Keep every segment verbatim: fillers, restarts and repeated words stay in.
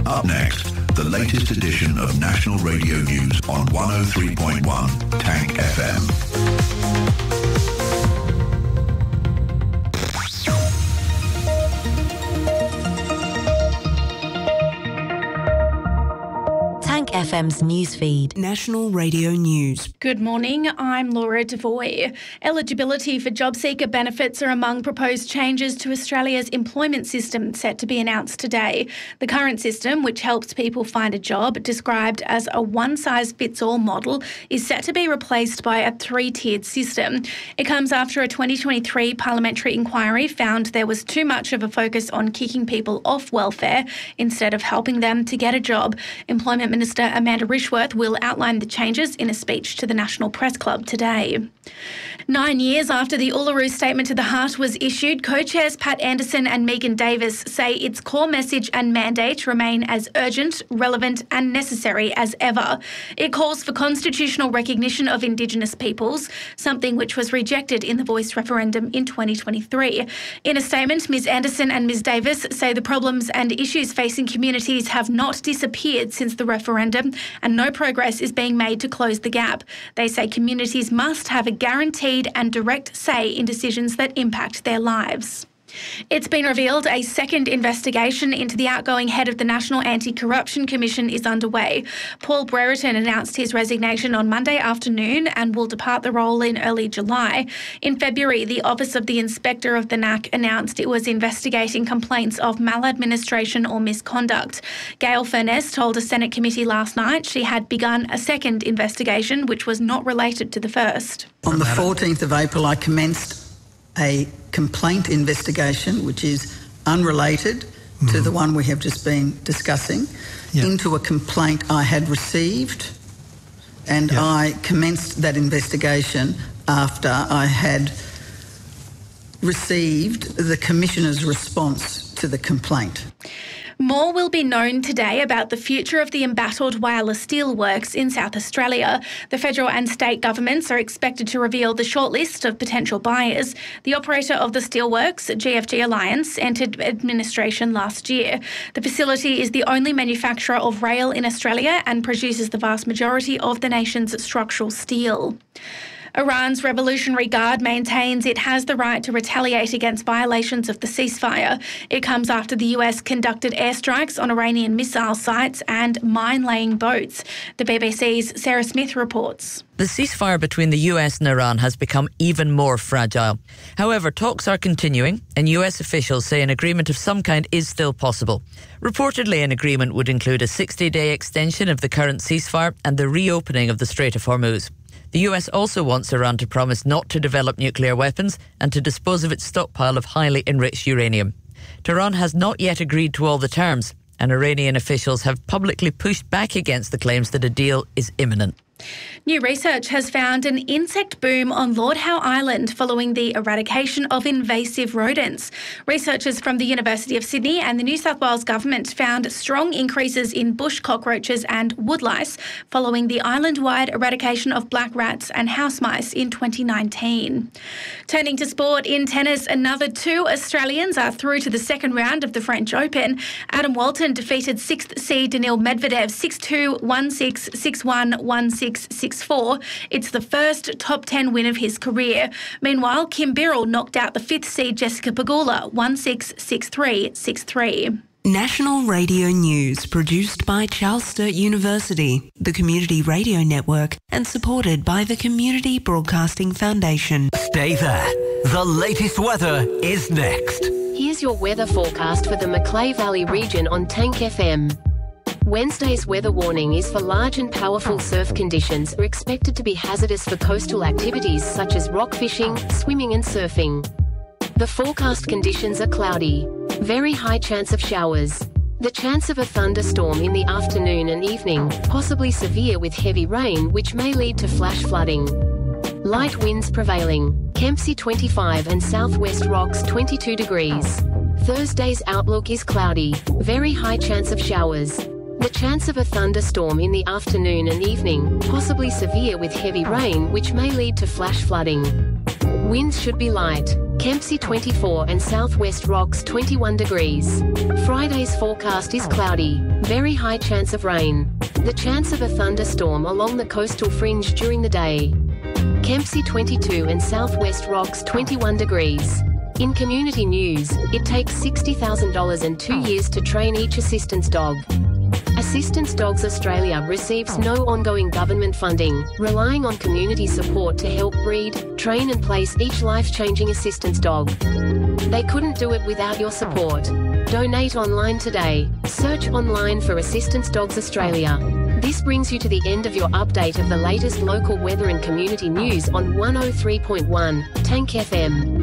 Up next, the latest edition of National Radio News on one oh three point one Tank F M. F M's newsfeed. National Radio News. Good morning, I'm Laura Devoy. Eligibility for job seeker benefits are among proposed changes to Australia's employment system set to be announced today. The current system, which helps people find a job, described as a one-size-fits-all model, is set to be replaced by a three-tiered system. It comes after a twenty twenty-three parliamentary inquiry found there was too much of a focus on kicking people off welfare instead of helping them to get a job. Employment Minister Amanda Rishworth will outline the changes in a speech to the National Press Club today. Nine years after the Uluru Statement to the Heart was issued, co-chairs Pat Anderson and Megan Davis say its core message and mandate remain as urgent, relevant and necessary as ever. It calls for constitutional recognition of Indigenous peoples, something which was rejected in the Voice referendum in twenty twenty-three. In a statement, Ms Anderson and Ms Davis say the problems and issues facing communities have not disappeared since the referendum and no progress is being made to close the gap. They say communities must have a guaranteed and direct say in decisions that impact their lives. It's been revealed a second investigation into the outgoing head of the National Anti-Corruption Commission is underway. Paul Brereton announced his resignation on Monday afternoon and will depart the role in early July. In February, the Office of the Inspector of the N A C announced it was investigating complaints of maladministration or misconduct. Gail Furness told a Senate committee last night she had begun a second investigation which was not related to the first. On the fourteenth of April, I commenced a complaint investigation, which is unrelated mm. to the one we have just been discussing, yep. into a complaint I had received, and yep. I commenced that investigation after I had received the Commissioner's response to the complaint. More will be known today about the future of the embattled Whyalla Steelworks in South Australia. The federal and state governments are expected to reveal the shortlist of potential buyers. The operator of the steelworks, G F G Alliance, entered administration last year. The facility is the only manufacturer of rail in Australia and produces the vast majority of the nation's structural steel. Iran's Revolutionary Guard maintains it has the right to retaliate against violations of the ceasefire. It comes after the U S conducted airstrikes on Iranian missile sites and mine-laying boats. The B B C's Sarah Smith reports. The ceasefire between the U S and Iran has become even more fragile. However, talks are continuing and U S officials say an agreement of some kind is still possible. Reportedly, an agreement would include a sixty-day extension of the current ceasefire and the reopening of the Strait of Hormuz. The U S also wants Iran to promise not to develop nuclear weapons and to dispose of its stockpile of highly enriched uranium. Tehran has not yet agreed to all the terms, and Iranian officials have publicly pushed back against the claims that a deal is imminent. New research has found an insect boom on Lord Howe Island following the eradication of invasive rodents. Researchers from the University of Sydney and the New South Wales Government found strong increases in bush cockroaches and woodlice following the island-wide eradication of black rats and house mice in twenty nineteen. Turning to sport, in tennis, another two Australians are through to the second round of the French Open. Adam Walton defeated sixth seed Daniil Medvedev six two, one six, six one, one six, six four. It's the first top ten win of his career. Meanwhile, Kim Birrell knocked out the fifth seed Jessica Pegula one six, six three, six three. National Radio News, produced by Charles Sturt University, the Community Radio Network, and supported by the Community Broadcasting Foundation. Stay there. The latest weather is next. Here's your weather forecast for the Macleay Valley region on Tank F M. Wednesday's weather warning is for large and powerful surf conditions are expected to be hazardous for coastal activities such as rock fishing, swimming and surfing. The forecast conditions are cloudy. Very high chance of showers. The chance of a thunderstorm in the afternoon and evening, possibly severe with heavy rain which may lead to flash flooding. Light winds prevailing. Kempsey twenty-five and Southwest Rocks twenty-two degrees. Thursday's outlook is cloudy. Very high chance of showers. The chance of a thunderstorm in the afternoon and evening, possibly severe with heavy rain which may lead to flash flooding. Winds should be light. Kempsey twenty-four and Southwest Rocks twenty-one degrees. Friday's forecast is cloudy, very high chance of rain. The chance of a thunderstorm along the coastal fringe during the day. Kempsey twenty-two and Southwest Rocks twenty-one degrees. In community news, it takes sixty thousand dollars and two years to train each assistance dog. Assistance Dogs Australia receives no ongoing government funding, relying on community support to help breed, train and place each life-changing assistance dog. They couldn't do it without your support. Donate online today. Search online for Assistance Dogs Australia. This brings you to the end of your update of the latest local weather and community news on one oh three point one Tank F M.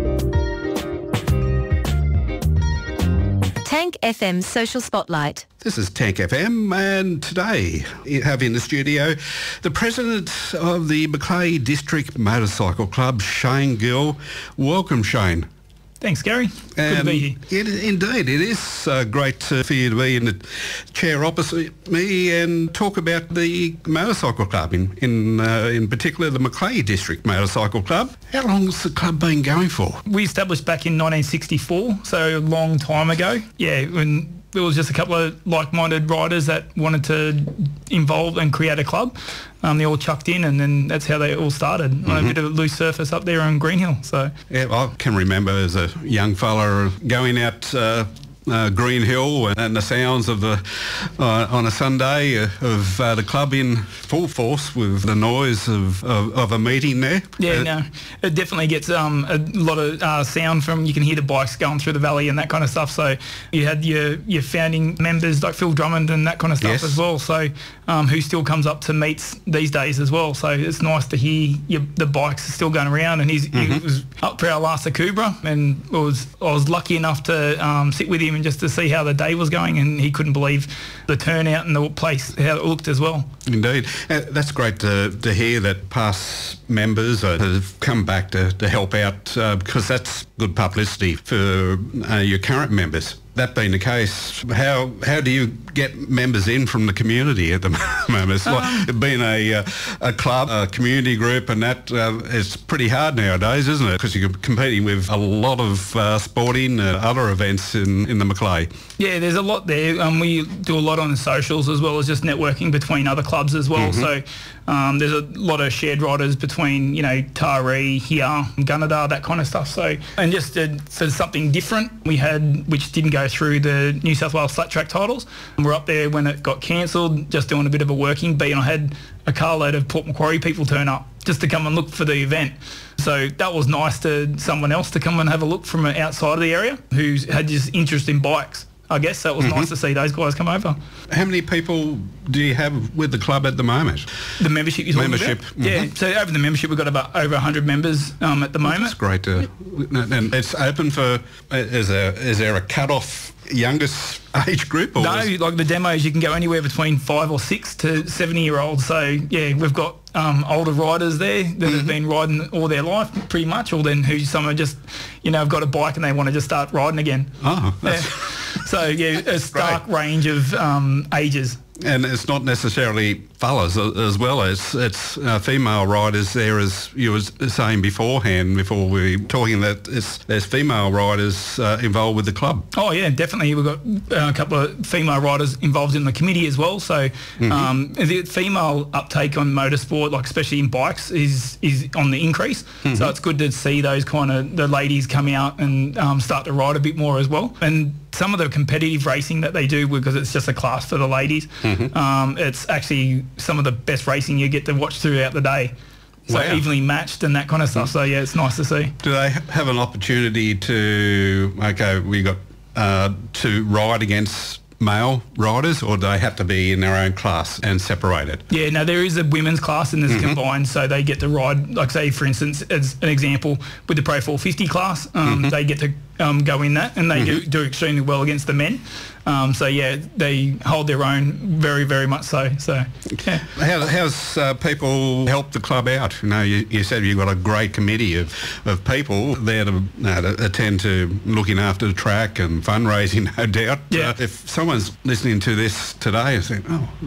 Tank F M Social Spotlight. This is Tank F M, and today you have in the studio the president of the Macleay District Motorcycle Club, Shane Gill. Welcome, Shane. Thanks, Gary. Good um, to be here. It, indeed, it is uh, great uh, for you to be in the chair opposite me and talk about the motorcycle club, in in, uh, in particular the Macleay District Motorcycle Club. How long has the club been going for? We established back in nineteen sixty-four, so a long time ago. Yeah, when there was just a couple of like-minded riders that wanted to involve and create a club. Um, they all chucked in, and then that's how they all started, mm-hmm. on a bit of a loose surface up there on Greenhill. So yeah, I can remember as a young fella going out uh, uh, Greenhill and the sounds of the uh, on a Sunday uh, of uh, the club in full force with the noise of, of, of a meeting there. Yeah, uh, no, it definitely gets um, a lot of uh, sound from, you can hear the bikes going through the valley and that kind of stuff. So you had your your founding members like Phil Drummond and that kind of stuff, yes, as well. So um, who still comes up to meets these days as well. So it's nice to hear your, the bikes are still going around. And he's, mm-hmm. he was up for our last Akubra, and it was I was lucky enough to um, sit with him and just to see how the day was going, and he couldn't believe the turnout and the place, how it looked as well. Indeed. Uh, that's great to, to hear that past members uh, have come back to, to help out, uh, because that's good publicity for uh, your current members. That being the case, how how do you get members in from the community at the moment? It's like um, being a uh, a club, a community group, and that uh, it's pretty hard nowadays, isn't it? Because you're competing with a lot of uh, sporting uh, other events in, in the Macleay. Yeah, there's a lot there. Um, we do a lot on the socials as well as just networking between other clubs as well. Mm-hmm. So um, there's a lot of shared riders between, you know, Taree, here, Gunnedah, that kind of stuff. So and just uh, for something different, we had, which didn't go through the New South Wales flat track titles. We're up there when it got cancelled, just doing a bit of a working beat, and I had a carload of Port Macquarie people turn up just to come and look for the event. So that was nice to someone else to come and have a look from outside of the area who had just interest in bikes. I guess that was mm-hmm. nice to see those guys come over. How many people do you have with the club at the moment? The membership you're talking membership. about? Mm-hmm. Yeah, so over the membership we've got about over one hundred members um, at the moment. That's great. To, and it's open for, is there, is there a cut-off youngest age group? Or no, is... like the demos, you can go anywhere between five or six to seventy-year-olds. So, yeah, we've got um, older riders there that mm-hmm. have been riding all their life, pretty much, or then who some are just, you know, have got a bike and they want to just start riding again. Oh, that's... Yeah. So, yeah, a stark great. range of um, ages. And it's not necessarily fellas as well, as it's uh, female riders there, as you were saying beforehand, before we were talking, that it's, there's female riders uh, involved with the club. Oh yeah, definitely. We've got uh, a couple of female riders involved in the committee as well. So mm-hmm. um, the female uptake on motorsport, like especially in bikes, is is on the increase. Mm-hmm. So it's good to see those kind of the ladies come out and um, start to ride a bit more as well. And some of the competitive racing that they do, because it's just a class for the ladies, mm-hmm. um, it's actually some of the best racing you get to watch throughout the day. So wow. evenly matched and that kind of stuff. Mm-hmm. So yeah, it's nice to see. Do they have an opportunity to, okay, we got uh, to ride against male riders, or do they have to be in their own class and separated? Yeah, no, there is a women's class and there's mm-hmm. combined, so they get to ride, like say for instance, as an example, with the Pro four fifty class, um, mm-hmm. they get to um, go in that, and they mm-hmm. do, do extremely well against the men. Um, so yeah, they hold their own very, very much so. So yeah. How, how's uh, people help the club out? You know, you, you said you've got a great committee of, of people there to, uh, to attend to looking after the track and fundraising, no doubt. Yeah. Uh, if someone's listening to this today and saying, oh, that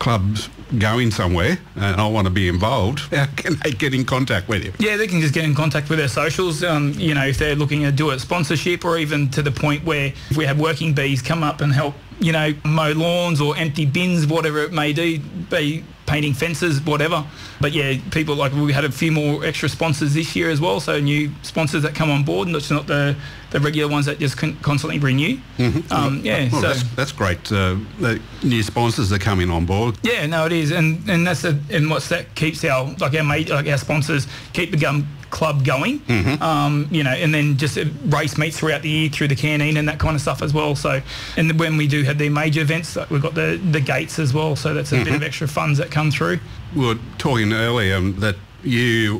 club's going somewhere and I want to be involved, how can they get in contact with you? Yeah, they can just get in contact with their socials. Um, you know, if they're looking to do a sponsorship, or even to the point where if we have working bees come up and help, you know, mow lawns or empty bins, whatever it may do, be painting fences, whatever. But yeah, people like, we had a few more extra sponsors this year as well, so new sponsors that come on board, and it's not the, the regular ones that just con- constantly renew. Mm-hmm. Um, yeah, well, so that's, that's great. Uh, the new sponsors are coming on board. Yeah, no, it is, and and that's a, and what's that keeps our like our mate, like our sponsors keep the gum club going. Mm-hmm. Um, you know, and then just race meets throughout the year through the canteen and that kind of stuff as well. So, and when we do have the major events, like we've got the the gates as well. So that's a mm-hmm. bit of extra funds that come through. We were talking earlier um, that you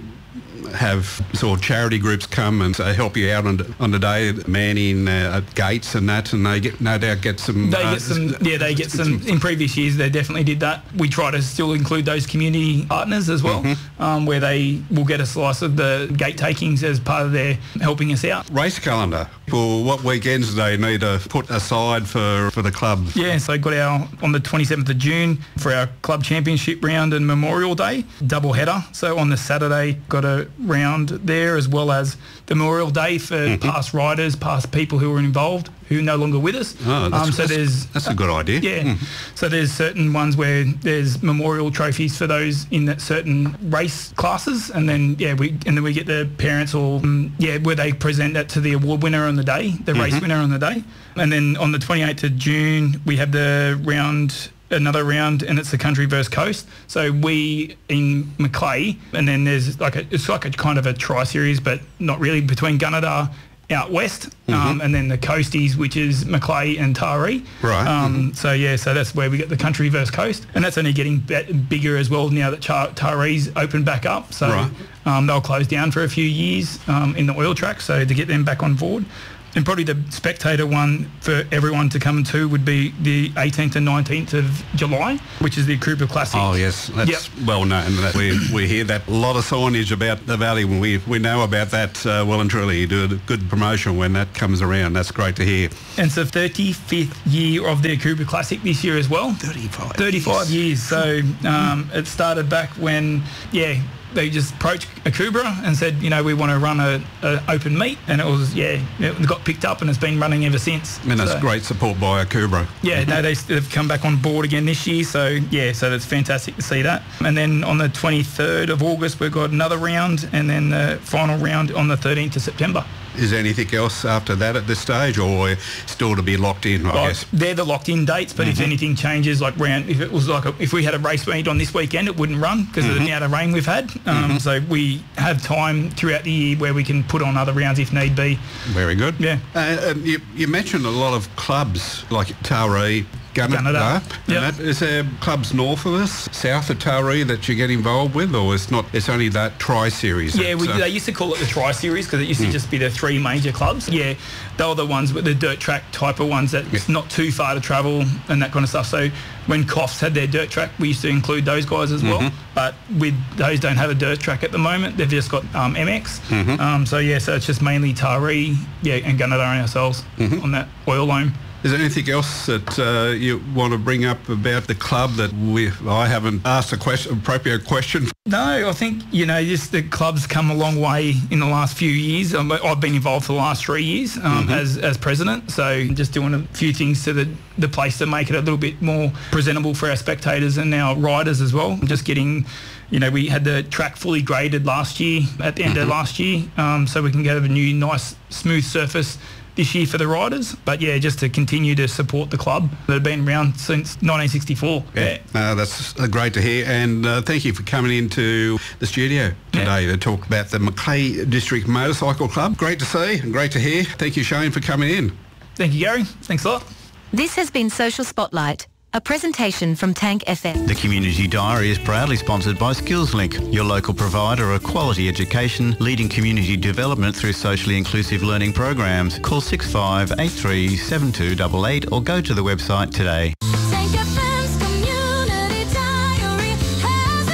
have sort of charity groups come and uh, help you out on the, on the day, manning uh, gates and that, and they get no doubt get some. They uh, get some, yeah, they get some. In previous years, they definitely did that. We try to still include those community partners as well, mm-hmm. um, where they will get a slice of the gate takings as part of their helping us out. Race calendar. For what weekends do they need to put aside for, for the club? Yeah, so got our on the twenty-seventh of June for our club championship round and Memorial Day double header. So on the Saturday, got a round there, as well as the Memorial Day for mm-hmm. past riders, past people who were involved who are no longer with us. Oh, that's, um, so that's, there's that's a good idea. Yeah. Mm. So there's certain ones where there's memorial trophies for those in that certain race classes, and then yeah, we and then we get the parents or um, yeah, where they present that to the award winner on the day, the mm-hmm. race winner on the day, and then on the twenty-eighth of June we have the round. Another round, and it's the country versus coast. So we in Macleay, and then there's like a, it's like a kind of a tri-series, but not really, between Gunnedah out west, mm-hmm. um, and then the coasties, which is Macleay and Taree. Right. Um, mm-hmm. So yeah, so that's where we get the country versus coast, and that's only getting be- bigger as well now that Char- Taree's opened back up. So right. um, they'll close down for a few years um, in the oil track, so to get them back on board. And probably the spectator one for everyone to come to would be the eighteenth and nineteenth of July, which is the Krupa Classic. Oh, yes. That's yep. well known. That we, we hear that. A lot of signage about the Valley. We, we know about that uh, well and truly. You do a good promotion when that comes around. That's great to hear. And it's the thirty-fifth year of the Krupa Classic this year as well. thirty-five thirty-five years. So um, it started back when, yeah, they just approached Akubra and said, you know, we want to run a, a open meet, and it was, yeah, it got picked up and it's been running ever since. And that's so, great support by Akubra. Yeah, no, they, they've come back on board again this year, so yeah, so that's fantastic to see that. And then on the twenty-third of August, we've got another round, and then the final round on the thirteenth of September. Is there anything else after that at this stage, or still to be locked in, I well, guess? They're the locked-in dates, but mm-hmm. if anything changes, like round, if it was like, a, if we had a race meet on this weekend, it wouldn't run because mm-hmm. of the amount of rain we've had. Um, mm-hmm. So we have time throughout the year where we can put on other rounds if need be. Very good. Yeah. Uh, and you, you mentioned a lot of clubs like Taree, Gunnedah. Yep. Is there clubs north of us, south of Taree, that you get involved with, or it's not? It's only that tri-series. Yeah, we, they used to call it the tri-series because it used mm. to just be the three major clubs. Yeah, they were the ones with the dirt track type of ones that it's yeah. not too far to travel and that kind of stuff. So when Coffs had their dirt track, we used to include those guys as well. Mm-hmm. But with those don't have a dirt track at the moment. They've just got um, M X. Mm-hmm. Um, so yeah, so it's just mainly Taree, yeah, and Gunnedah and ourselves mm-hmm. on that oil loam. Is there anything else that uh, you want to bring up about the club that we I haven't asked a question, appropriate question? No, I think, you know, just the club's come a long way in the last few years. Um, I've been involved for the last three years um, mm-hmm. as as president, so just doing a few things to the, the place to make it a little bit more presentable for our spectators and our riders as well. Just getting, you know, we had the track fully graded last year, at the end mm-hmm. of last year, um, so we can get a new, nice, smooth surface this year for the riders. But yeah, just to continue to support the club that have been around since nineteen sixty-four. Yeah, yeah. Uh, that's uh, great to hear, and uh, thank you for coming into the studio today yeah. to talk about the Macleay District Motorcycle Club. Great to see and great to hear. Thank you, Shane, for coming in. Thank you, Gary. Thanks a lot. This has been Social Spotlight, a presentation from Tank F M. The Community Diary is proudly sponsored by SkillsLink, your local provider of quality education, leading community development through socially inclusive learning programs. Call six five eight three seven two eight eight or go to the website today. Tank F M's Community Diary has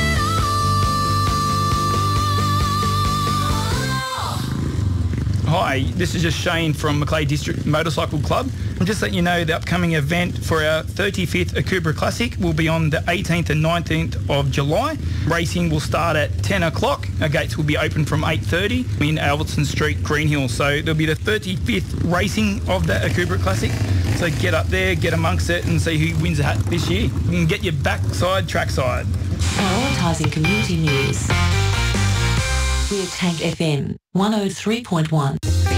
it all. Hi, this is just Shane from Macleay District Motorcycle Club. And just let you know, the upcoming event for our thirty-fifth Akubra Classic will be on the eighteenth and nineteenth of July. Racing will start at ten o'clock. Our gates will be open from eight thirty in Albertson Street, Greenhill. So there'll be the thirty-fifth racing of the Akubra Classic. So get up there, get amongst it and see who wins the hat this year. You can get your backside, trackside. Prioritising community news. We're Tank F M one oh three point one.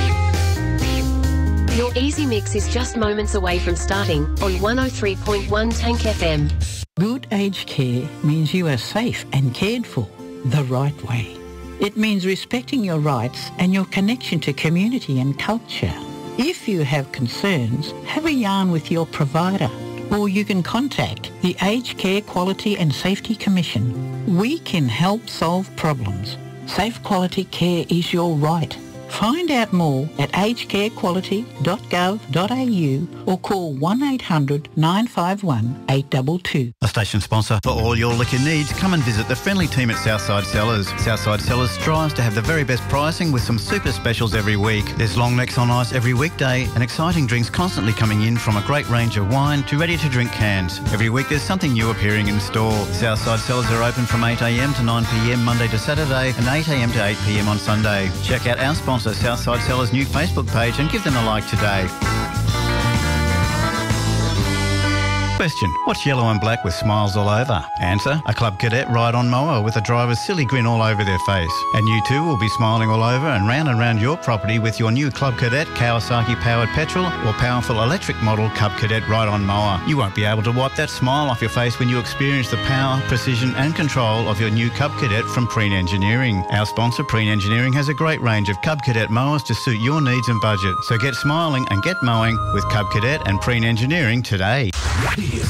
Your Easy Mix is just moments away from starting on one oh three point one Tank F M. Good aged care means you are safe and cared for the right way. It means respecting your rights and your connection to community and culture. If you have concerns, have a yarn with your provider, or you can contact the Aged Care Quality and Safety Commission. We can help solve problems. Safe quality care is your right. Find out more at aged care quality dot gov dot a u or call one eight hundred nine five one eight two two. A station sponsor for all your liquor needs. Come and visit the friendly team at Southside Cellars. Southside Cellars strives to have the very best pricing with some super specials every week. There's long necks on ice every weekday and exciting drinks constantly coming in, from a great range of wine to ready-to-drink cans. Every week there's something new appearing in store. Southside Cellars are open from eight a m to nine p m Monday to Saturday and eight a m to eight p m on Sunday. Check out our sponsor Southside Cellars' new Facebook page and give them a like today. Question: what's yellow and black with smiles all over? Answer: a Club Cadet ride-on mower with a driver's silly grin all over their face. And you too will be smiling all over and round and round your property with your new Club Cadet Kawasaki-powered petrol or powerful electric model Club Cadet ride-on mower. You won't be able to wipe that smile off your face when you experience the power, precision and control of your new Cub Cadet from Preen Engineering. Our sponsor, Preen Engineering, has a great range of Cub Cadet mowers to suit your needs and budget. So get smiling and get mowing with Cub Cadet and Preen Engineering today.